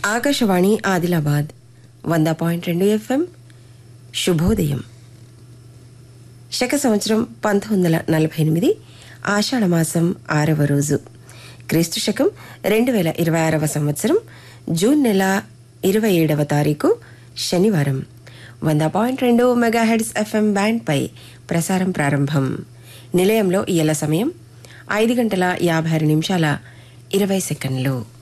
Akashvani Adilabad 100.2 FM. శుభోదయం. శక సంవత్సరం 1948 ఆషాఢమాసం 6వ రోజు, క్రీస్తు శకం 2026వ సంవత్సరం జూన్ నెల 27వ తారీఖు శనివారం. 100.2 మెగాహెర్ట్జ్ FM బ్యాండ్ పై ప్రసారం ప్రారంభం. నిలయంలో ఇయ్యాల సమయం 5 గంటల 56 నిమిషాల 20 సెకండ్లు.